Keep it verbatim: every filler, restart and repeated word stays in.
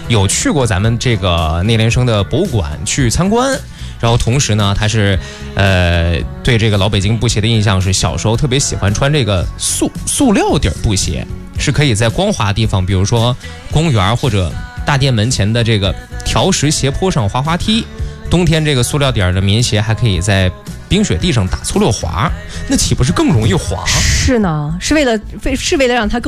有去过咱们这个内联升的博物馆去参观。然后同时呢，他是呃对这个老北京布鞋的印象是小时候特别喜欢穿这个塑塑料底儿布鞋，是可以在光滑地方，比如说公园或者大店门前的这个条石斜坡上滑滑梯。冬天这个塑料底儿的棉鞋还可以在冰雪地上打粗溜滑，那岂不是更容易滑？ 是呢，是为了是为了让它更